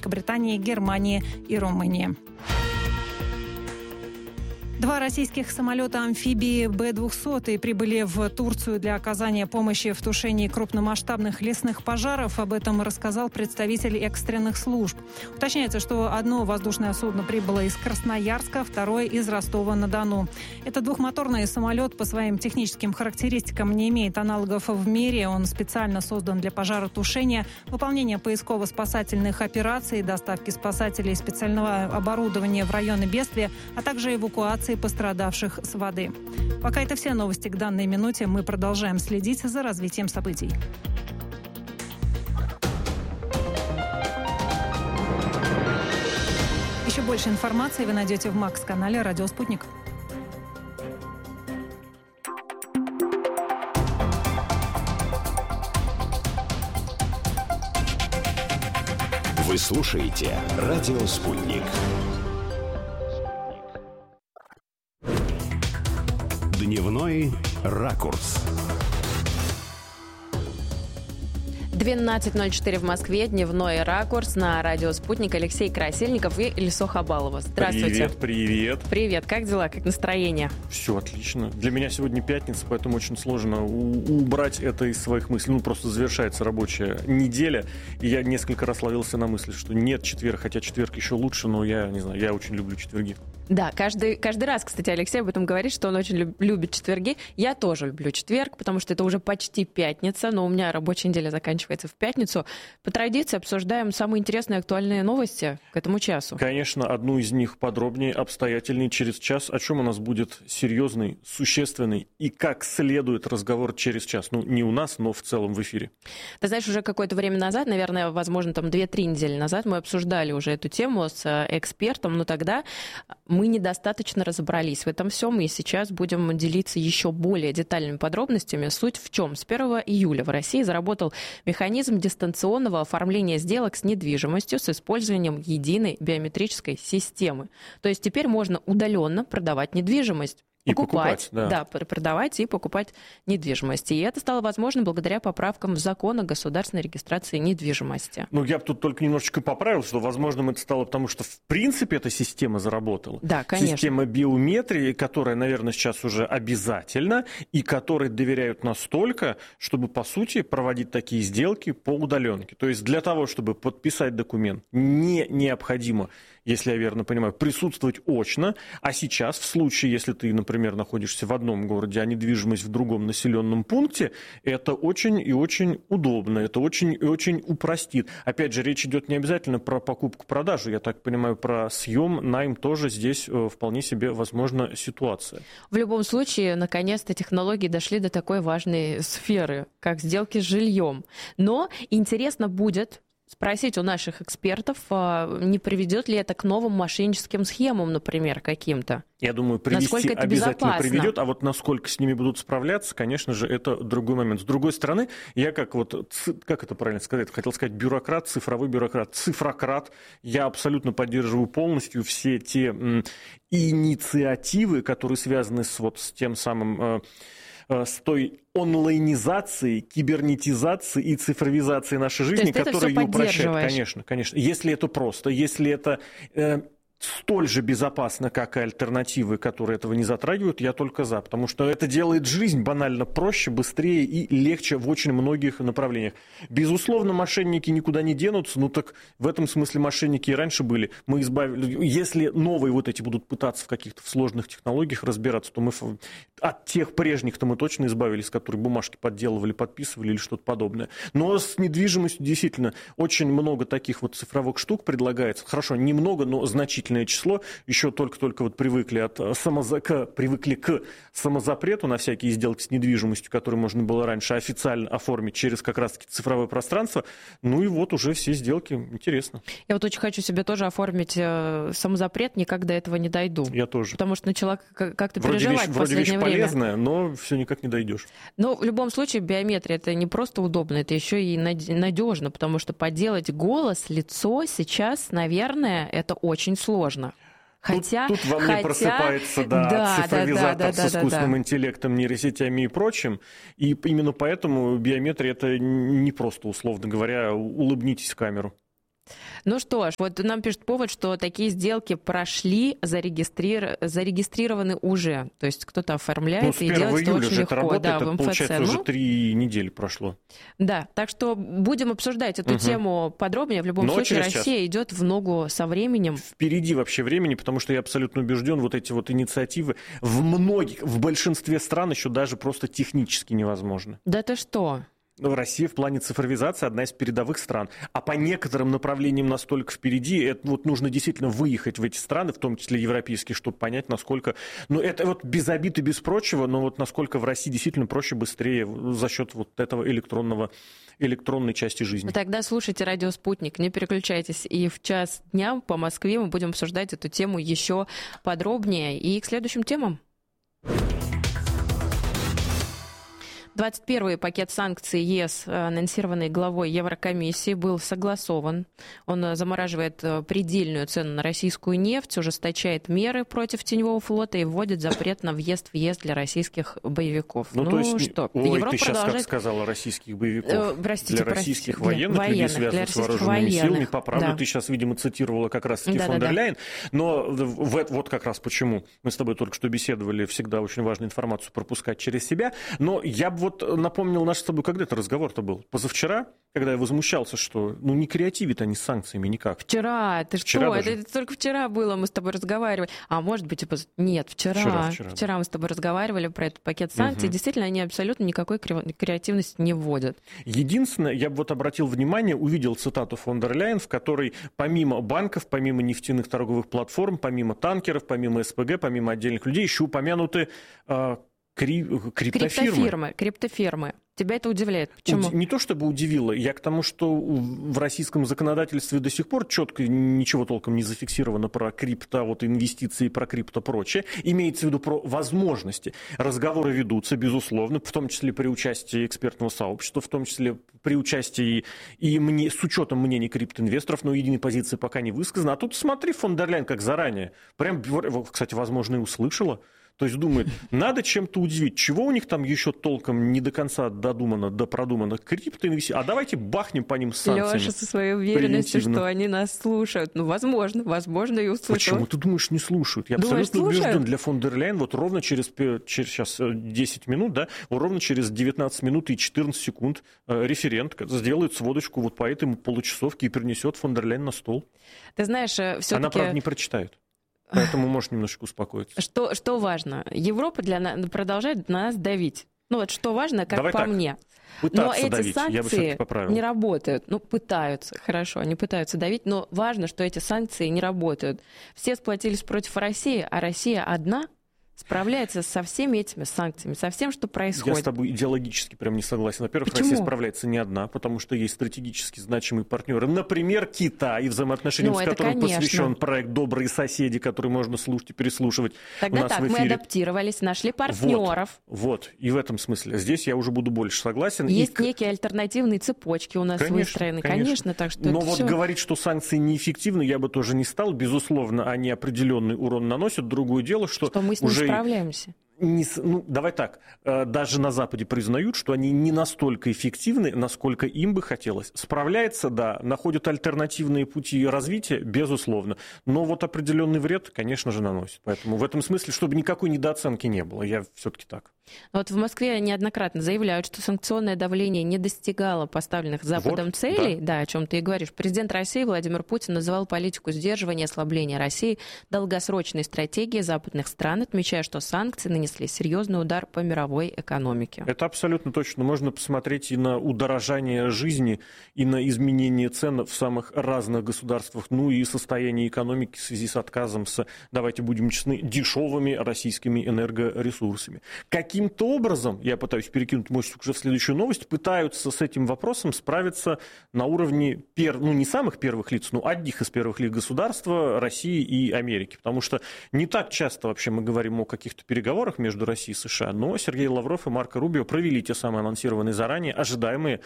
Великобритании, Германии и Румынии. 2 российских самолета-амфибии Б-200 прибыли в Турцию для оказания помощи в тушении крупномасштабных лесных пожаров. Об этом рассказал представитель экстренных служб. Уточняется, что одно воздушное судно прибыло из Красноярска, второе из Ростова-на-Дону. Это двухмоторный самолет по своим техническим характеристикам не имеет аналогов в мире. Он специально создан для пожаротушения, выполнения поисково-спасательных операций, доставки спасателей и специального оборудования в районы бедствия, а также эвакуации пострадавших с воды. Пока это все новости к данной минуте. Мы продолжаем следить за развитием событий. Еще больше информации вы найдете в Макс-канале «Радио Спутник». Вы слушаете «Радио Спутник». Дневной ракурс. 12:04 в Москве. Дневной ракурс на радио «Спутник». Алексей Красильников и Ильсо Хабалова. Здравствуйте. Привет. Привет. Как дела? Как настроение? Все отлично. Для меня сегодня пятница, поэтому очень сложно убрать это из своих мыслей. Просто завершается рабочая неделя. И я несколько раз ловился на мысли, что нет четверга, хотя четверг еще лучше, но я не знаю, я очень люблю четверги. Да, каждый раз, кстати, Алексей об этом говорит, что он очень любит четверги. Я тоже люблю четверг, потому что это уже почти пятница, но у меня рабочая неделя заканчивается в пятницу. По традиции обсуждаем самые интересные актуальные новости к этому часу. Конечно, одну из них подробнее, обстоятельнее через час. О чем у нас будет серьезный, существенный и как следует разговор через час. Не у нас, но в целом в эфире. Ты знаешь, уже какое-то время назад, наверное, возможно, 2-3 недели назад мы обсуждали уже эту тему с экспертом, но тогда мы недостаточно разобрались в этом всем, и сейчас будем делиться еще более детальными подробностями. Суть в чем? С 1 июля в России заработал механизм дистанционного оформления сделок с недвижимостью с использованием единой биометрической системы. То есть теперь можно удаленно продавать недвижимость. Покупать, продавать и покупать недвижимость. И это стало возможно благодаря поправкам в закон о государственной регистрации недвижимости. Я бы тут только немножечко поправил, что, возможно, это стало потому, что, в принципе, эта система заработала. Да, конечно. Система биометрии, которая, наверное, сейчас уже обязательна, и которой доверяют настолько, чтобы, по сути, проводить такие сделки по удаленке. То есть для того, чтобы подписать документ, не необходимо, если я верно понимаю, присутствовать очно, а сейчас, в случае, если ты, например, находишься в одном городе, а недвижимость в другом населенном пункте, это очень и очень удобно, это очень и очень упростит. Опять же, речь идет не обязательно про покупку-продажу, я так понимаю, про съем, найм тоже здесь вполне себе возможна ситуация. В любом случае, наконец-то технологии дошли до такой важной сферы, как сделки с жильем. Но интересно будет спросить у наших экспертов, не приведет ли это к новым мошенническим схемам, например, каким-то. Я думаю, привести обязательно приведет, а вот насколько с ними будут справляться, конечно же, это другой момент. С другой стороны, я как это правильно сказать, хотел сказать бюрократ, цифровой бюрократ, цифрократ, я абсолютно поддерживаю полностью все те инициативы, которые связаны с тем самым с той онлайнизацией, кибернетизацией и цифровизацией нашей жизни, которая ее упрощает. Конечно. Если это просто, если это столь же безопасно, как и альтернативы, которые этого не затрагивают, я только за. Потому что это делает жизнь банально проще, быстрее и легче в очень многих направлениях. Безусловно, мошенники никуда не денутся, так в этом смысле мошенники и раньше были. Мы избавили. Если новые эти будут пытаться в каких-то сложных технологиях разбираться, то мы от тех прежних-то мы точно избавились, которые бумажки подделывали, подписывали или что-то подобное. Но с недвижимостью действительно очень много таких цифровых штук предлагается. Хорошо, немного, но значительно число, еще только привыкли к самозапрету на всякие сделки с недвижимостью, которые можно было раньше официально оформить через как раз-таки цифровое пространство. Уже все сделки. Интересно. Я очень хочу себе тоже оформить самозапрет, никак до этого не дойду. Я тоже. Потому что начала как-то переживать в последнее время. Вроде вещь полезная, но все никак не дойдешь. Но в любом случае биометрия это не просто удобно, это еще и надежно, потому что подделать голос, лицо сейчас, наверное, это очень сложно. Тут во мне просыпается цифровизатор с искусственным интеллектом, нейросетями и прочим. И именно поэтому биометрия это не просто, условно говоря, улыбнитесь в камеру. Ну что ж, вот нам пишет повод, что такие сделки прошли, зарегистрированы уже. То есть кто-то оформляет, и делать это очень легко. Работает, да, в МФЦ. Получается, уже 3 недели прошло. Да, так что будем обсуждать эту тему подробнее. В любом случае, Россия идет в ногу со временем. Впереди вообще времени, потому что я абсолютно убежден, вот эти вот инициативы в большинстве стран еще даже просто технически невозможно. Да ты что? Россия в плане цифровизации одна из передовых стран. А по некоторым направлениям настолько впереди, это вот нужно действительно выехать в эти страны, в том числе европейские, чтобы понять, насколько... Ну, это вот без обид и без прочего, но вот насколько в России действительно проще, быстрее за счет вот этого электронной части жизни. Тогда слушайте «Радио Спутник», не переключайтесь. И в час дня по Москве мы будем обсуждать эту тему еще подробнее. И к следующим темам. 21-й пакет санкций ЕС, анонсированный главой Еврокомиссии, был согласован. Он замораживает предельную цену на российскую нефть, ужесточает меры против теневого флота и вводит запрет на въезд-въезд для российских боевиков. То есть, Европа ты сейчас как сказала, российских боевиков? Для российских военных, людей, связанных с вооруженными силами. По правде, ты сейчас, видимо, цитировала как раз-таки фон дер Ляйен. Но вот как раз почему. Мы с тобой только что беседовали, всегда очень важную информацию пропускать через себя. Но я бы напомнил наш с тобой, когда это разговор-то был? Позавчера, когда я возмущался, что не креативит они с санкциями никак. Вчера это только вчера было, мы с тобой разговаривали. А может быть, нет, вчера мы с тобой разговаривали про этот пакет санкций. Действительно, они абсолютно никакой креативности не вводят. Единственное, я бы вот обратил внимание, увидел цитату фон дер Ляйен, в которой помимо банков, помимо нефтяных торговых платформ, помимо танкеров, помимо СПГ, помимо отдельных людей, еще упомянуты криптофирмы. Тебя это удивляет? Почему? Не то чтобы удивило, я к тому, что в российском законодательстве до сих пор четко ничего толком не зафиксировано про инвестиции, про прочее. Имеется в виду про возможности. Разговоры ведутся, безусловно, в том числе при участии экспертного сообщества, в том числе при участии с учетом мнений криптоинвесторов, но единой позиции пока не высказано. А тут смотри, фон дер Ляйен как заранее. Прям, кстати, возможно, и услышала. То есть думает, надо чем-то удивить. Чего у них там еще толком не до конца продумано? Криптоинвестиции. А давайте бахнем по ним санкциями. Леша со своей уверенностью, что они нас слушают. Возможно, и услышат. Почему ты думаешь, не слушают? Я абсолютно убежден, для фон дер Ляйен ровно через сейчас 10 минут, ровно через 19 минут и 14 секунд референт сделает сводочку по этому получасовке и перенесет фон дер Ляйен на стол. Ты знаешь, все-таки... Она, правда, не прочитает. Поэтому можешь немножечко успокоиться. Что важно? Европа продолжает на нас давить. Что важно, как Давай по так. мне. Пытаться но эти давить, санкции не работают. Пытаются, хорошо, они пытаются давить, но важно, что эти санкции не работают. Все сплотились против России, а Россия одна справляется со всеми этими санкциями, со всем, что происходит. Я с тобой идеологически прям не согласен. Во-первых, Почему? Россия справляется не одна, потому что есть стратегически значимые партнеры. Например, Китай, взаимоотношениям с которым посвящен проект «Добрые соседи», который можно слушать и переслушивать Тогда у нас в эфире. Мы адаптировались, нашли партнеров. Вот, и в этом смысле. Здесь я уже буду больше согласен. Есть некие альтернативные цепочки у нас выстроены. Конечно, так что но это вот всё... говорить, что санкции неэффективны, я бы тоже не стал. Безусловно, они определенный урон наносят. Другое дело, что мы с ним уже... справляемся. Давай так, даже на Западе признают, что они не настолько эффективны, насколько им бы хотелось. Справляется, да, находят альтернативные пути развития, безусловно, но вот определенный вред, конечно же, наносит. Поэтому в этом смысле, чтобы никакой недооценки не было, я все-таки так. В Москве неоднократно заявляют, что санкционное давление не достигало поставленных Западом целей, да, о чем ты и говоришь. Президент России Владимир Путин называл политику сдерживания и ослабления России долгосрочной стратегией западных стран, отмечая, что санкции нанесли серьезный удар по мировой экономике. Это абсолютно точно. Можно посмотреть и на удорожание жизни, и на изменение цен в самых разных государствах, и состояние экономики в связи с отказом давайте будем честны, дешевыми российскими энергоресурсами. Каким-то образом, я пытаюсь перекинуть мостик уже в следующую новость, пытаются с этим вопросом справиться на уровне, не самых первых лиц, но одних из первых лиц государства, России и Америки. Потому что не так часто вообще мы говорим о каких-то переговорах между Россией и США, но Сергей Лавров и Марко Рубио провели те самые анонсированные заранее, ожидаемые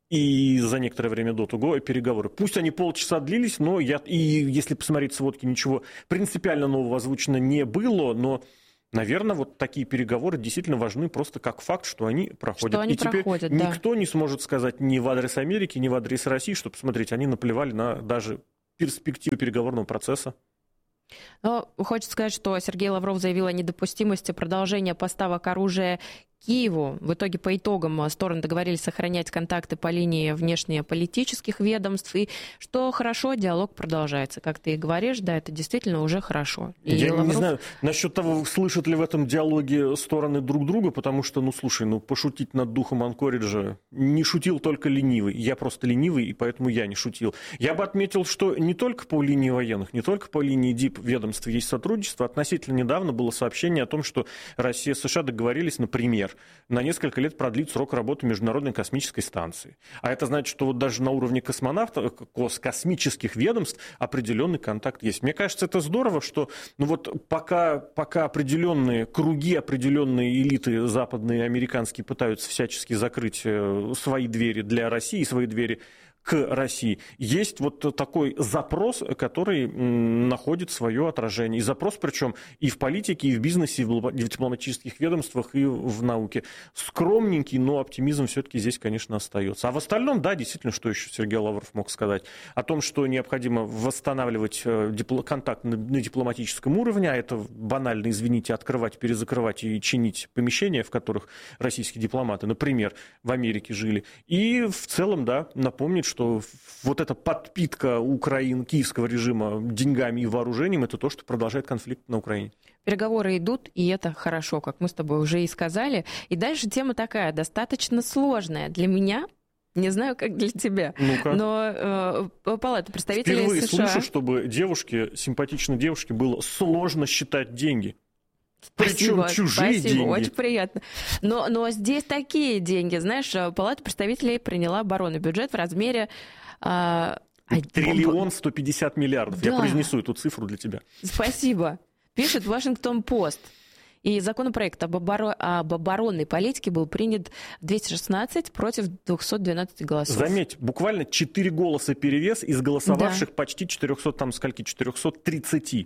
и за некоторое время до того переговоры. Пусть они полчаса длились, но если посмотреть сводки, ничего принципиально нового озвучено не было, но Наверное, вот такие переговоры действительно важны просто как факт, что они проходят. Что они теперь проходят, никто не сможет сказать ни в адрес Америки, ни в адрес России, что, посмотрите, они наплевали на даже перспективу переговорного процесса. Но хочется сказать, что Сергей Лавров заявил о недопустимости продолжения поставок оружия Киеву. В итоге, по итогам, стороны договорились сохранять контакты по линии внешнеполитических ведомств. И что хорошо, диалог продолжается. Как ты и говоришь, да, это действительно уже хорошо. И я не знаю насчет того, слышат ли в этом диалоге стороны друг друга, потому что, пошутить над духом Анкориджа не шутил только ленивый. Я просто ленивый, и поэтому я не шутил. Я бы отметил, что не только по линии военных, не только по линии дипведомств есть сотрудничество. Относительно недавно было сообщение о том, что Россия и США договорились, например, на несколько лет продлить срок работы Международной космической станции. А это значит, что вот даже на уровне космонавтов, космических ведомств определенный контакт есть. Мне кажется, это здорово, что пока определенные круги, определенные элиты западные и американские пытаются всячески закрыть свои двери для России, свои двери к России, есть вот такой запрос, который находит свое отражение. И запрос, причем и в политике, и в бизнесе, и в дипломатических ведомствах, и в науке. Скромненький, но оптимизм все-таки здесь, конечно, остается. А в остальном, да, действительно, что еще Сергей Лавров мог сказать? О том, что необходимо восстанавливать контакт на дипломатическом уровне, а это банально, извините, открывать, перезакрывать и чинить помещения, в которых российские дипломаты, например, в Америке жили. И в целом, да, напомнить, что вот эта подпитка киевского режима деньгами и вооружением, это то, что продолжает конфликт на Украине. Переговоры идут, и это хорошо, как мы с тобой уже и сказали. И дальше тема такая, достаточно сложная для меня. Не знаю, как для тебя. Ну-ка. Но Палата представителей Впервые США... слышу, чтобы симпатичной девушке было сложно считать деньги. Спасибо, причем чужие деньги. Очень приятно. Но здесь такие деньги. Знаешь, Палата представителей приняла оборонный бюджет в размере... 1 150 миллиардов. Да. Я произнесу эту цифру для тебя. Спасибо. Пишет Вашингтон-Пост. И законопроект об оборонной политике был принят 216 против 212 голосов. Заметь, буквально 4 голоса перевес из голосовавших почти 430.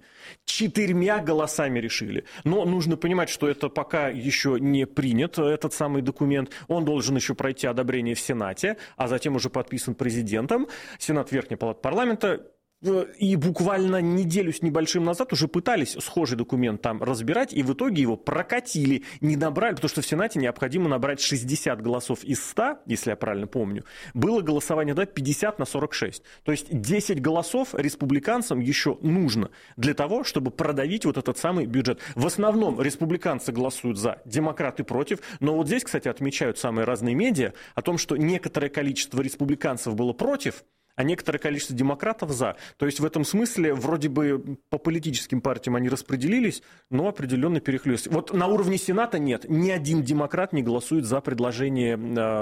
4 голосами решили. Но нужно понимать, что это пока еще не принят, этот самый документ. Он должен еще пройти одобрение в Сенате, а затем уже подписан президентом. Сенат Верхней Палаты парламента. И буквально неделю с небольшим назад уже пытались схожий документ там разбирать, и в итоге его прокатили, не набрали, потому что в Сенате необходимо набрать 60 голосов из 100, если я правильно помню. Было голосование 50 на 46. То есть 10 голосов республиканцам еще нужно для того, чтобы продавить вот этот самый бюджет. В основном республиканцы голосуют за, демократы против, но вот здесь, кстати, отмечают самые разные медиа о том, что некоторое количество республиканцев было против, а некоторое количество демократов за. То есть в этом смысле вроде бы по политическим партиям они распределились, но определенно перехлёст. Вот на уровне Сената нет. Ни один демократ не голосует за предложение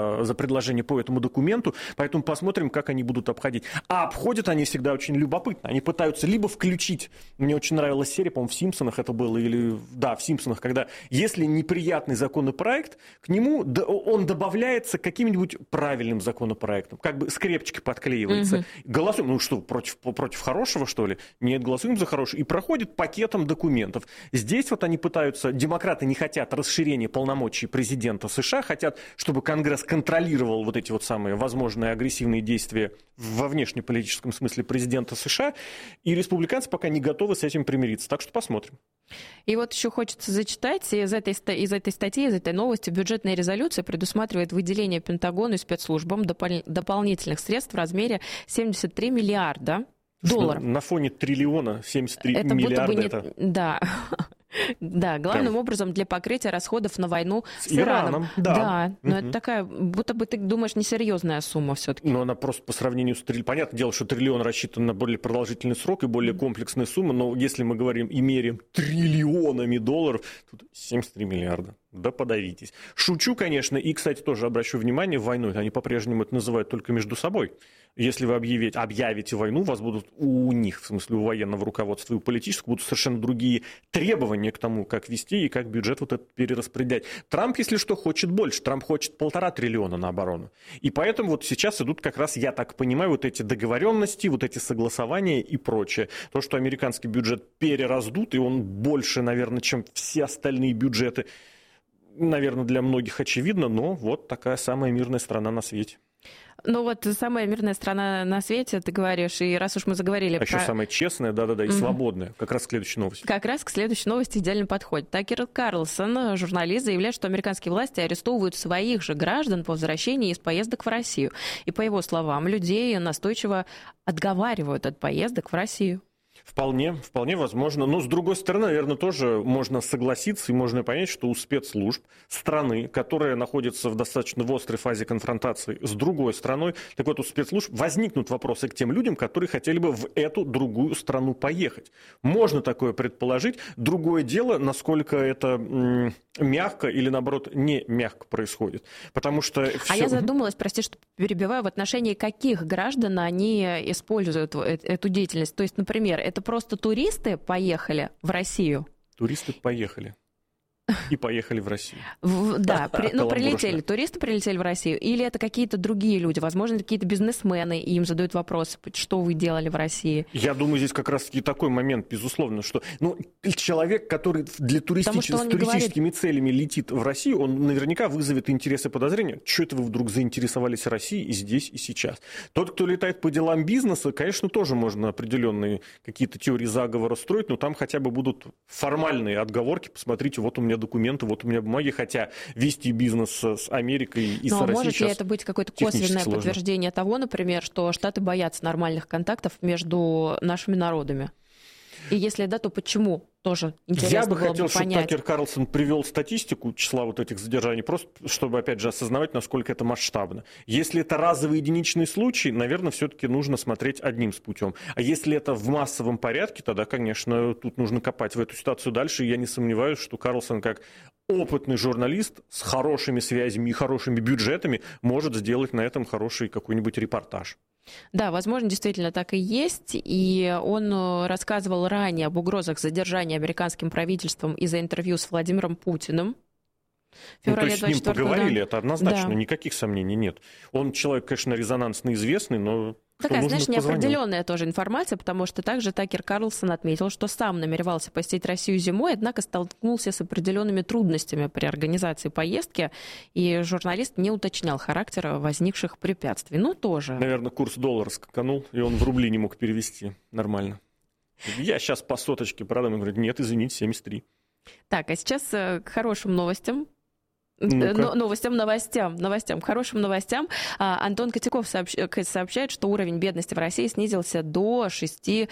по этому документу, поэтому посмотрим, как они будут обходить. А обходят они всегда очень любопытно. Они пытаются либо включить, мне очень нравилась серия, по-моему, в «Симпсонах» это было, в «Симпсонах», когда если неприятный законопроект, к нему он добавляется каким-нибудь правильным законопроектом, как бы скрепочки подклеиваются. Голосуем, против хорошего, что ли? Нет, голосуем за хорошее. И проходит пакетом документов. Здесь вот они пытаются, демократы не хотят расширения полномочий президента США, хотят, чтобы Конгресс контролировал вот эти вот самые возможные агрессивные действия во внешнеполитическом смысле президента США, и республиканцы пока не готовы с этим примириться. Так что посмотрим. И вот еще хочется зачитать из этой статьи, из этой новости. Бюджетная резолюция предусматривает выделение Пентагону и спецслужбам дополнительных средств в размере 73 миллиарда долларов. На фоне триллиона 73 миллиарда. Да. Да, главным образом для покрытия расходов на войну с Ираном. Да, но это такая, будто бы ты думаешь, несерьезная сумма все-таки. Но она просто по сравнению с триллионом. Понятное дело, что триллион рассчитан на более продолжительный срок и более комплексная сумма, но если мы говорим и меряем триллионами долларов, тут 73 миллиарда. да подавитесь. Шучу, конечно, и, кстати, тоже обращу внимание, войной они по-прежнему это называют только между собой. Если вы объявите войну, у вас будут у них, в смысле у военного руководства и у политического, будут совершенно другие требования к тому, как вести и как бюджет вот этот перераспределять. Трамп, если что, хочет больше. Трамп хочет 1,5 триллиона на оборону. И поэтому вот сейчас идут как раз, я так понимаю, вот эти договоренности, вот эти согласования и прочее. То, что американский бюджет перераздут, и он больше, наверное, чем все остальные бюджеты, наверное, для многих очевидно, но вот такая самая мирная страна на свете. Ну вот самая мирная страна на свете, ты говоришь, и раз уж мы заговорили еще самая честная, да-да-да, и свободная. Как раз к следующей новости. Как раз к следующей новости идеально подходит. Такер Карлсон, журналист, заявляет, что американские власти арестовывают своих же граждан по возвращении из поездок в Россию. И, по его словам, людей настойчиво отговаривают от поездок в Россию. Вполне возможно. Но, с другой стороны, наверное, тоже можно согласиться и можно понять, что у спецслужб страны, которая находится в достаточно острой фазе конфронтации с другой страной, так вот, у спецслужб возникнут вопросы к тем людям, которые хотели бы в эту другую страну поехать. Можно такое предположить. Другое дело, насколько это мягко или, наоборот, не мягко происходит. Потому что А я задумалась, прости, что перебиваю, в отношении каких граждан они используют эту деятельность. То есть, например, это просто туристы поехали в Россию? Туристы поехали. И поехали в Россию. Да, прилетели, туристы прилетели в Россию, или это какие-то другие люди, возможно, какие-то бизнесмены, и им задают вопросы, что вы делали в России? Я думаю, здесь как раз-таки такой момент, безусловно, что человек, который с туристическими целями летит в Россию, он наверняка вызовет интерес и подозрения. Что это вы вдруг заинтересовались Россией и здесь, и сейчас? Тот, кто летает по делам бизнеса, конечно, тоже можно определенные какие-то теории заговора строить, но там хотя бы будут формальные отговорки. Посмотрите, вот у меня документы, вот у меня бумаги, хотя вести бизнес с Америкой и с Россией может сейчас ли это быть какое-то косвенное подтверждение того, например, что Штаты боятся нормальных контактов между нашими народами? И если да, то почему? Тоже интересно Я бы было хотел, чтобы понять. Такер Карлсон привел статистику числа вот этих задержаний, просто чтобы, опять же, осознавать, насколько это масштабно. Если это разовый единичный случай, наверное, все-таки нужно смотреть одним путем. А если это в массовом порядке, тогда, конечно, тут нужно копать в эту ситуацию дальше. И я не сомневаюсь, что Карлсон, как опытный журналист с хорошими связями и хорошими бюджетами, может сделать на этом хороший какой-нибудь репортаж. Да, возможно, действительно так и есть. И он рассказывал ранее об угрозах задержания американским правительством из-за интервью с Владимиром Путиным. То есть с ним поговорили, это однозначно, никаких сомнений нет. Он человек, конечно, резонансно известный, но... Такая, знаешь, неопределенная тоже информация, потому что также Такер Карлсон отметил, что сам намеревался посетить Россию зимой, однако столкнулся с определенными трудностями при организации поездки, и журналист не уточнял характера возникших препятствий. Ну, тоже. Наверное, курс доллара скаканул, и он в рубли не мог перевести нормально. Я сейчас по соточке продам, и говорит, нет, извините, 73. Так, а сейчас к хорошим новостям. Новостям. К хорошим новостям. Антон Котяков сообщает, что уровень бедности в России снизился до 6%,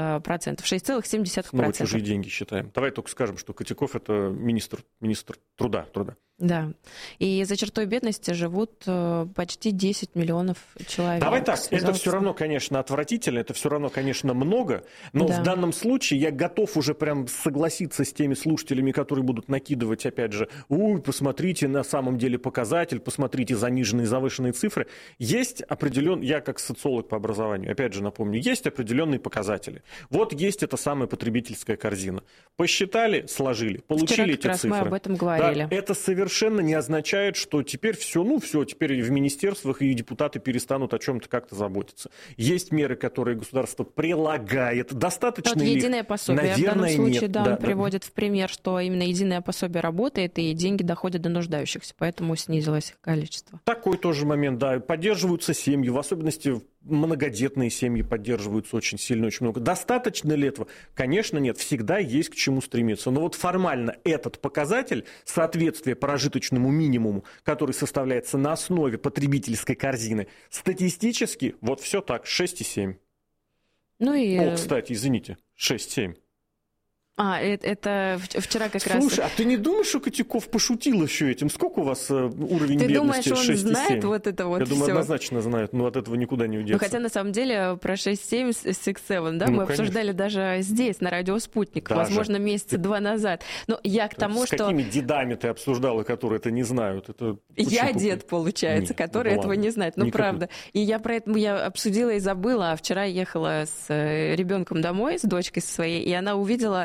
6,7%. Снова чужие деньги считаем. Давай только скажем, что Котяков – это министр труда. Да. И за чертой бедности живут почти 10 миллионов человек. Давай так, это все равно, конечно, отвратительно, это все равно, конечно, много, но в данном случае я готов уже прям согласиться с теми слушателями, которые будут накидывать, опять же, посмотрите на самом деле показатель, посмотрите заниженные, завышенные цифры. Есть определенные, я как социолог по образованию, опять же напомню, есть определенные показатели. Вот есть эта самая потребительская корзина. Посчитали, сложили, получили эти цифры. Мы об этом говорили. Да, это совершенно не означает, что теперь все, теперь в министерствах и депутаты перестанут о чем-то как-то заботиться. Есть меры, которые государство прилагает. Достаточно ли? Единое пособие. Наверное, в данном случае, нет. Он приводит в пример, что именно единое пособие работает, и деньги доходят до нуждающихся, поэтому снизилось их количество. Такой тоже момент, да. Поддерживаются семьи, в особенности многодетные семьи поддерживаются очень сильно, очень много. Достаточно ли этого? Конечно, нет. Всегда есть к чему стремиться. Но вот формально этот показатель, соответствие прожиточному минимуму, который составляется на основе потребительской корзины, статистически вот все так, 6,7. Кстати, извините, 6,7. Это вчера как раз... Слушай, а ты не думаешь, что Котяков пошутил еще этим? Сколько у вас уровень ты бедности? 6,7? Ты думаешь, он знает вот это вот Я думаю, всё? Однозначно знает, но от этого никуда не уйдется. Хотя, на самом деле, про 6,7, 6,7, да, мы обсуждали даже здесь, на радио «Спутник», возможно, месяца 2 назад. Но я к тому, что... С какими дедами ты обсуждала, которые это не знают? Я дед, получается, который этого не знает. Ну, правда. И я про это обсудила и забыла, а вчера ехала с ребенком домой, с дочкой своей, и она увидела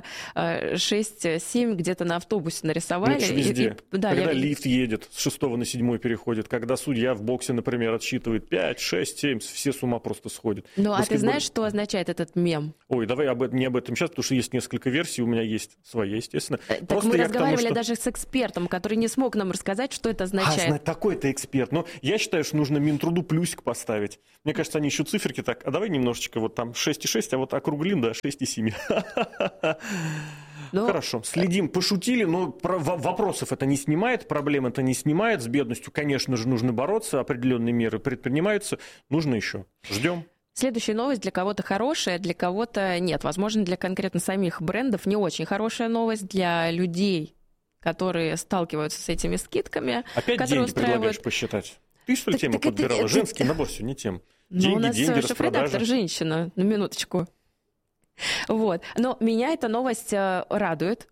6-7 где-то на автобусе нарисовали. Ну, везде. Когда лифт едет, с 6 на 7 переходит, когда судья в боксе, например, отсчитывает 5, 6, 7, все с ума просто сходят. Ну, а ты знаешь, что означает этот мем? Ой, давай не об этом сейчас, потому что есть несколько версий, у меня есть своя, естественно. Так просто мы разговаривали даже с экспертом, который не смог нам рассказать, что это означает. Такой-то эксперт. Но я считаю, что нужно Минтруду плюсик поставить. Мне кажется, они ищут циферки так, а давай немножечко вот там 6,6, а вот округлим до 6,7. Хорошо, следим, пошутили, но вопросов это не снимает, проблем это не снимает. С бедностью, конечно же, нужно бороться, определенные меры предпринимаются, нужно еще. Ждем. Следующая новость для кого-то хорошая, для кого-то нет. Возможно, для конкретно самих брендов не очень хорошая новость. Для людей, которые сталкиваются с этими скидками. Опять которые деньги предлагаешь посчитать? Ты, что ли, тему подбирала? Женский набор сегодня тем. Деньги, распродажи. Шеф-редактор женщина, на минуточку. Вот. Но меня эта новость радует.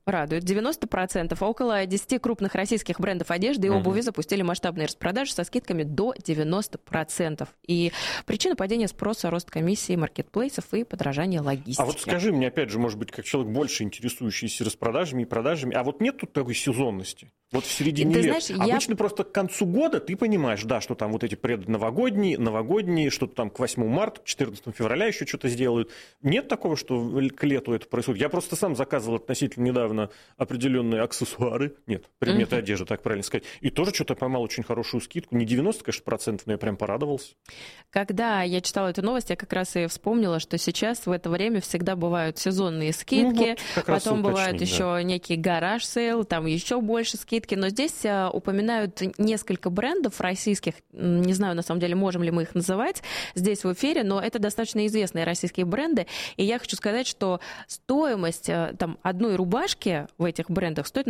90%, около 10 крупных российских брендов одежды и обуви запустили масштабные распродажи со скидками до 90%. И причина падения спроса — рост комиссий маркетплейсов и подорожание логистики. А вот скажи мне, опять же, может быть, как человек, больше интересующийся распродажами и продажами, а вот нет тут такой сезонности? Вот в середине лет. Знаешь, обычно просто к концу года ты понимаешь, да, что там вот эти предновогодние, что-то там к 8 марта, 14 февраля еще что-то сделают. Нет такого, что к лету это происходит? Я просто сам заказывал относительно недавно определенные аксессуары, предметы одежды, так правильно сказать, и тоже что-то поймал очень хорошую скидку. Не 90, конечно, процентов, но я прям порадовался. Когда я читала эту новость, я как раз и вспомнила, что сейчас в это время всегда бывают сезонные скидки, потом бывают еще некий гараж-сейл, там еще больше скидки. Но здесь упоминают несколько брендов российских, не знаю, на самом деле, можем ли мы их называть здесь в эфире, но это достаточно известные российские бренды, и я хочу сказать, что стоимость там одной рубашки в этих брендах стоит,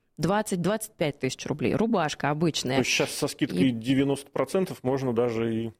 20-25 тысяч рублей. Рубашка обычная. То есть сейчас со скидкой 90% можно даже и...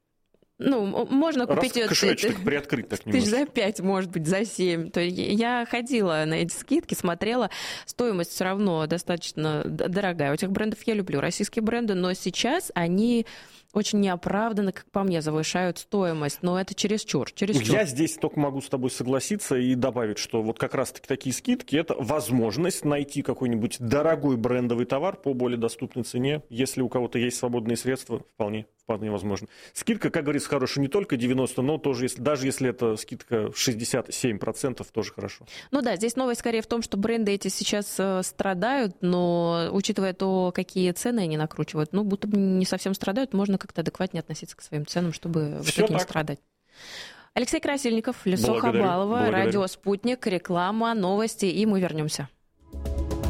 можно купить ее... Кошелечек приоткрыть так немножко. За 5, может быть, за 7. То есть я ходила на эти скидки, смотрела. Стоимость все равно достаточно дорогая. У этих брендов я люблю российские бренды, но сейчас они очень неоправданно, как по мне, завышают стоимость. Но это чересчур. Я здесь только могу с тобой согласиться и добавить, что вот как раз-таки такие скидки – это возможность найти какой-нибудь дорогой брендовый товар по более доступной цене. Если у кого-то есть свободные средства, вполне возможно. Скидка, как говорится, хорошая не только 90, но тоже, даже если это скидка 67%, тоже хорошо. Здесь новость скорее в том, что бренды эти сейчас страдают, но учитывая то, какие цены они накручивают, будто бы не совсем страдают, можно как-то адекватнее относиться к своим ценам, чтобы в итоге не страдать. Алексей Красильников, Лисо Хабалова, радио «Спутник», реклама, новости, и мы вернемся.